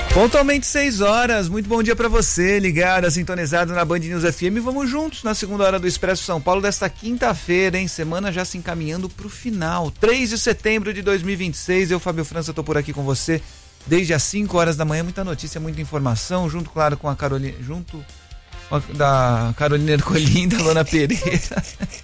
Pontualmente 6 horas, muito bom dia pra você, ligado, sintonizado na Band News FM. Vamos juntos na segunda hora do Expresso São Paulo desta quinta-feira, hein? Semana já se encaminhando pro final, 3 de setembro de 2026. Eu, Fábio França, tô por aqui com você desde as 5 horas da manhã. Muita notícia, muita informação, junto, claro, com a Carolina, da Carolina Ercolim, da Lona Pereira.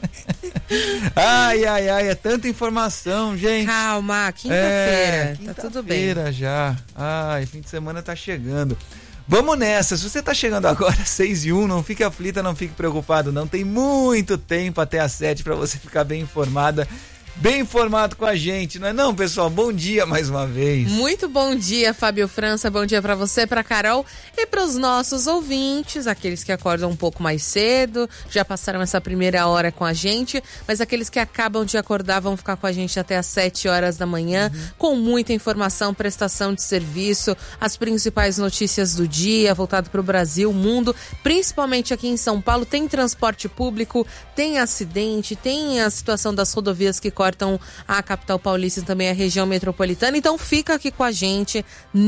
Ai, é tanta informação, gente. Calma, quinta-feira, tá tudo bem. Quinta-feira já. Ai, fim de semana tá chegando. Vamos nessa, se você tá chegando agora, 6:01, não fique aflita, não fique preocupado, não. Tem muito tempo até às 7 para você ficar bem informada. Bem informado com a gente, não é não, pessoal? Bom dia mais uma vez. Muito bom dia, Fábio França, bom dia pra você, pra Carol e pros nossos ouvintes, aqueles que acordam um pouco mais cedo, já passaram essa primeira hora com a gente, mas aqueles que acabam de acordar vão ficar com a gente até às 7 horas da manhã, com muita informação, prestação de serviço, as principais notícias do dia, voltado pro Brasil, mundo, principalmente aqui em São Paulo. Tem transporte público, tem acidente, tem a situação das rodovias que cortam a capital paulista e também a região metropolitana. Então fica aqui com a gente,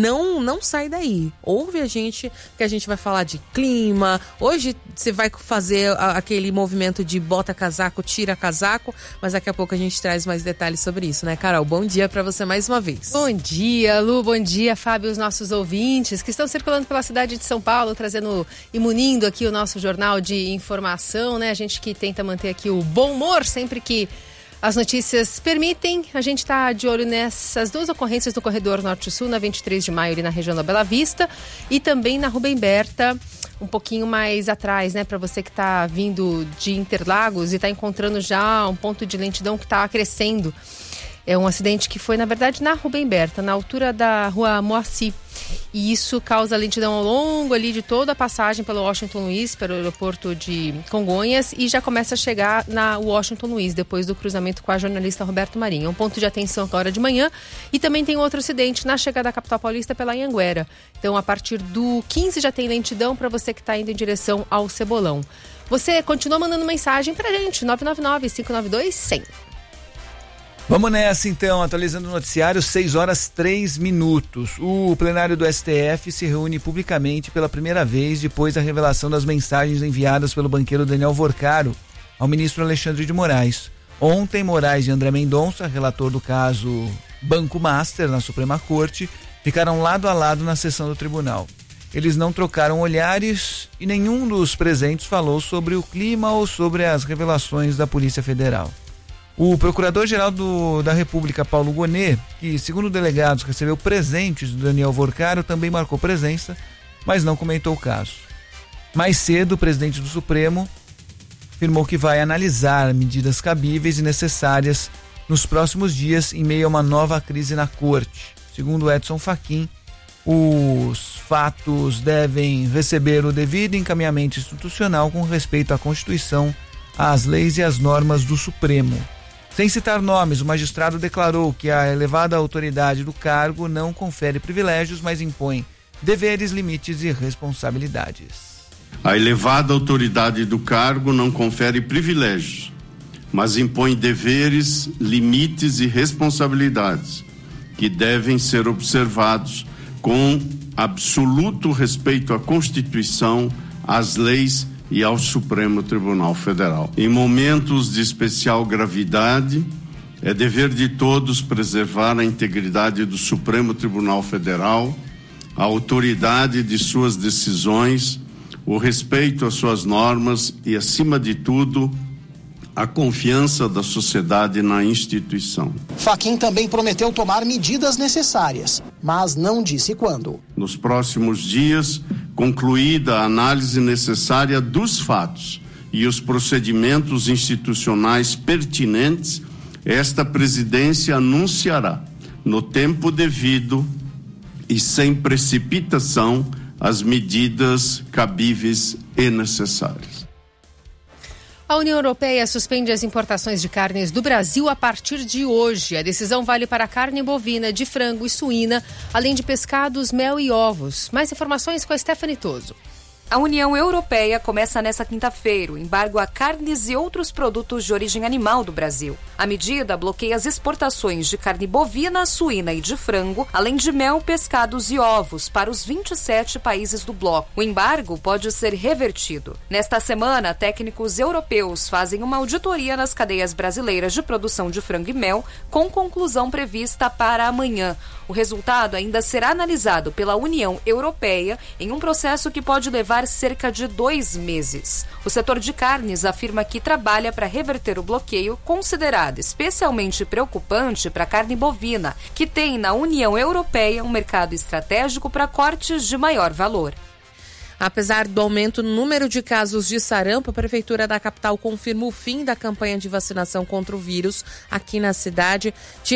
não sai daí, ouve a gente, que a gente vai falar de clima. Hoje você vai fazer aquele movimento de bota casaco, tira casaco, mas daqui a pouco a gente traz mais detalhes sobre isso, né, Carol? Bom dia pra você mais uma vez. Bom dia, Lu, bom dia, Fábio, os nossos ouvintes que estão circulando pela cidade de São Paulo, e munindo aqui o nosso jornal de informação, né? A gente que tenta manter aqui o bom humor sempre que as notícias permitem. A gente está de olho nessas duas ocorrências do corredor Norte-Sul, na 23 de maio, ali na região da Bela Vista, e também na Rubem Berta, um pouquinho mais atrás, né? Para você que está vindo de Interlagos e está encontrando já um ponto de lentidão que está crescendo. É um acidente que foi, na verdade, na Rubem Berta, na altura da rua Moacir. E isso causa lentidão ao longo ali de toda a passagem pelo Washington Luiz, pelo aeroporto de Congonhas, e já começa a chegar na Washington Luiz, depois do cruzamento com a jornalista Roberto Marinho. É um ponto de atenção agora de manhã. E também tem outro acidente na chegada à capital paulista pela Anhanguera. Então, a partir do 15 já tem lentidão para você que está indo em direção ao Cebolão. Você continua mandando mensagem pra gente, 999-592-100. Vamos nessa então, atualizando o noticiário, 6 horas 3 minutos. O plenário do STF se reúne publicamente pela primeira vez depois da revelação das mensagens enviadas pelo banqueiro Daniel Vorcaro ao ministro Alexandre de Moraes. Ontem, Moraes e André Mendonça, relator do caso Banco Master na Suprema Corte, ficaram lado a lado na sessão do tribunal. Eles não trocaram olhares e nenhum dos presentes falou sobre o clima ou sobre as revelações da Polícia Federal. O procurador-geral da República, Paulo Gonet, que, segundo delegados, recebeu presentes do Daniel Vorcaro, também marcou presença, mas não comentou o caso. Mais cedo, o presidente do Supremo afirmou que vai analisar medidas cabíveis e necessárias nos próximos dias em meio a uma nova crise na Corte. Segundo Edson Fachin, os fatos devem receber o devido encaminhamento institucional com respeito à Constituição, às leis e às normas do Supremo. Sem citar nomes, o magistrado declarou que a elevada autoridade do cargo não confere privilégios, mas impõe deveres, limites e responsabilidades. A elevada autoridade do cargo não confere privilégios, mas impõe deveres, limites e responsabilidades que devem ser observados com absoluto respeito à Constituição, às leis e ao Supremo Tribunal Federal. Em momentos de especial gravidade, é dever de todos preservar a integridade do Supremo Tribunal Federal, a autoridade de suas decisões, o respeito às suas normas e, acima de tudo, a confiança da sociedade na instituição. Fachin também prometeu tomar medidas necessárias, mas não disse quando. Nos próximos dias, concluída a análise necessária dos fatos e os procedimentos institucionais pertinentes, esta presidência anunciará, no tempo devido e sem precipitação, as medidas cabíveis e necessárias. A União Europeia suspende as importações de carnes do Brasil a partir de hoje. A decisão vale para a carne bovina, de frango e suína, além de pescados, mel e ovos. Mais informações com a Stephanie Toso. A União Europeia começa nesta quinta-feira o embargo a carnes e outros produtos de origem animal do Brasil. A medida bloqueia as exportações de carne bovina, suína e de frango, além de mel, pescados e ovos para os 27 países do bloco. O embargo pode ser revertido. Nesta semana, técnicos europeus fazem uma auditoria nas cadeias brasileiras de produção de frango e mel, com conclusão prevista para amanhã. O resultado ainda será analisado pela União Europeia em um processo que pode levar cerca de 2 meses. O setor de carnes afirma que trabalha para reverter o bloqueio, considerado especialmente preocupante para a carne bovina, que tem na União Europeia um mercado estratégico para cortes de maior valor. Apesar do aumento no número de casos de sarampo, a Prefeitura da capital confirma o fim da campanha de vacinação contra o vírus aqui na cidade.